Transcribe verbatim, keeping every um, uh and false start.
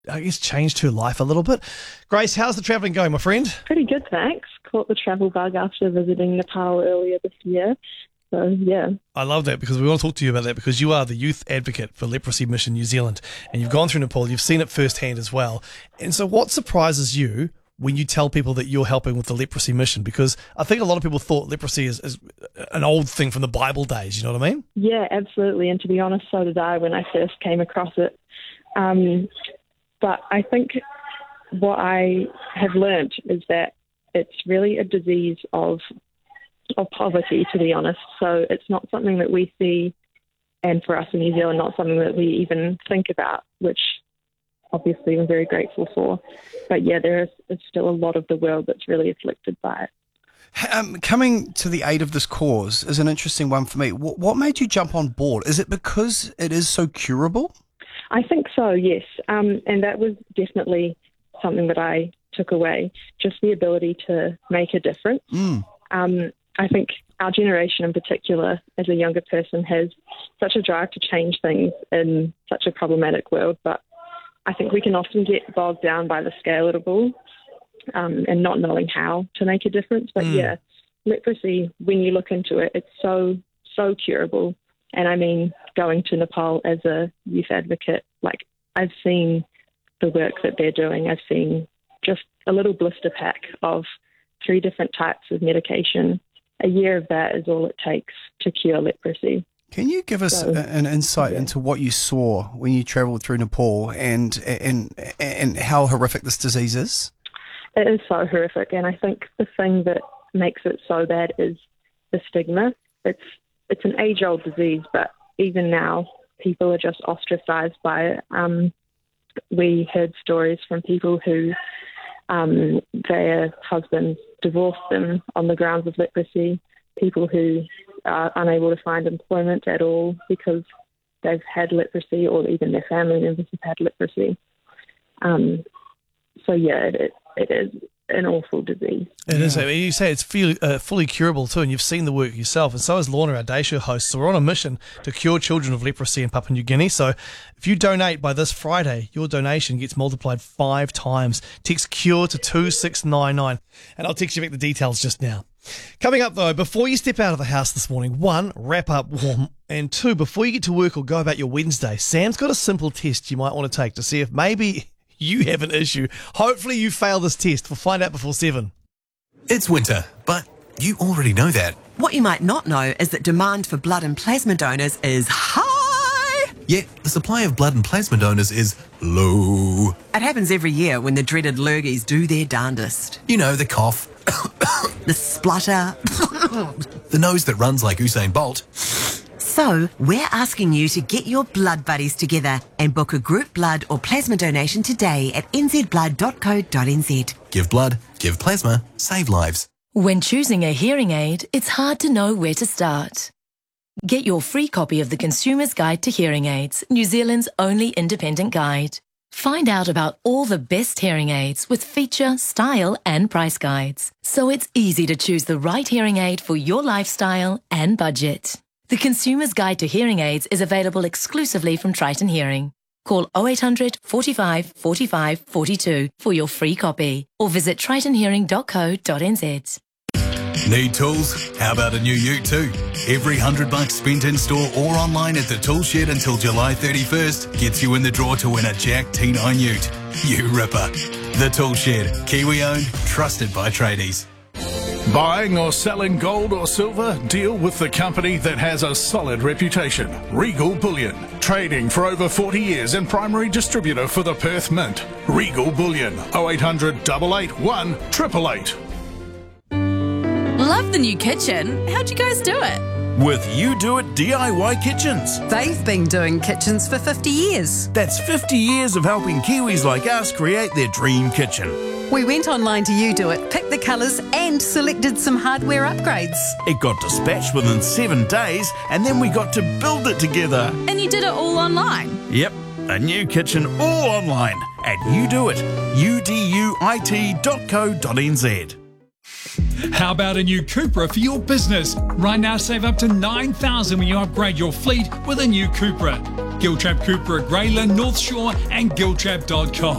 I guess, changed her life a little bit. Grace, how's the travelling going, my friend? Pretty good, thanks. Caught the travel bug after visiting Nepal earlier this year. So, yeah. I love that because we want to talk to you about that because you are the youth advocate for Leprosy Mission New Zealand and you've gone through Nepal, you've seen it firsthand as well. And so what surprises you when you tell people that you're helping with the Leprosy Mission? Because I think a lot of people thought leprosy is, is an old thing from the Bible days, you know what I mean? Yeah, absolutely. And to be honest, so did I when I first came across it. Um, but I think what I have learnt is that it's really a disease of of poverty, to be honest. So it's not something that we see, and for us in New Zealand, not something that we even think about, which obviously I'm very grateful for. But yeah, there is, is still a lot of the world that's really afflicted by it. Um, coming to the aid of this cause is an interesting one for me. What, what made you jump on board? Is it because it is so curable? I think so, yes. Um, and that was definitely something that I took away, just the ability to make a difference. Mm. Um, I think our generation in particular, as a younger person, has such a drive to change things in such a problematic world, but I think we can often get bogged down by the scale of it all um, and not knowing how to make a difference. But mm. yeah, leprosy, when you look into it, it's so, so curable. And I mean, going to Nepal as a youth advocate, like I've seen the work that they're doing. I've seen just a little blister pack of three different types of medication. A year of that is all it takes to cure leprosy. Can you give us so, an insight yeah. into what you saw when you travelled through Nepal and, and and how horrific this disease is? It is so horrific, and I think the thing that makes it so bad is the stigma. It's it's an age-old disease, but even now people are just ostracised by it. Um, we heard stories from people who um, their husbands divorced them on the grounds of leprosy, people who are unable to find employment at all because they've had leprosy or even their family members have had leprosy. Um, so, yeah, it, it is an awful disease. It yeah. is. I mean, you say it's fully, uh, fully curable too, and you've seen the work yourself, and so is Lorna, our day show host. So we're on a mission to cure children of leprosy in Papua New Guinea. So if you donate by this Friday, your donation gets multiplied five times. Text CURE to two six nine nine, and I'll text you back the details just now. Coming up, though, before you step out of the house this morning, one, wrap up warm, and two, before you get to work or go about your Wednesday, Sam's got a simple test you might want to take to see if maybe you have an issue. Hopefully you fail this test. We'll find out before seven. It's winter, but you already know that. What you might not know is that demand for blood and plasma donors is high. Yet the supply of blood and plasma donors is low. It happens every year when the dreaded lurgies do their darndest. You know, the cough. The splutter. The nose that runs like Usain Bolt. So, we're asking you to get your blood buddies together and book a group blood or plasma donation today at n z blood dot co dot n z. Give blood, give plasma, save lives. When choosing a hearing aid, it's hard to know where to start. Get your free copy of the Consumer's Guide to Hearing Aids, New Zealand's only independent guide. Find out about all the best hearing aids with feature, style and price guides. So it's easy to choose the right hearing aid for your lifestyle and budget. The Consumer's Guide to Hearing Aids is available exclusively from Triton Hearing. Call oh eight hundred, forty-five, forty-five, forty-two for your free copy or visit triton hearing dot co dot n z. Need tools? How about a new ute too? Every hundred bucks spent in store or online at the Tool Shed until July thirty-first gets you in the draw to win a Jack T nine ute. You ripper. The Tool Shed, Kiwi owned, trusted by tradies. Buying or selling gold or silver? Deal with the company that has a solid reputation. Regal Bullion. Trading for over forty years and primary distributor for the Perth Mint. Regal Bullion. oh eight hundred, eight eight one, eight eight eight. Love the new kitchen. How'd you guys do it? With You Do It D I Y Kitchens. They've been doing kitchens for fifty years. That's fifty years of helping Kiwis like us create their dream kitchen. We went online to You Do It, picked the colours and selected some hardware upgrades. It got dispatched within seven days and then we got to build it together. And you did it all online? Yep, a new kitchen all online at You Do It, U D U I T dot co dot n z. How about a new Cupra for your business? Right now, save up to nine thousand dollars when you upgrade your fleet with a new Cupra. Giltrap Cooper at Grayland, North Shore and giltrap dot com.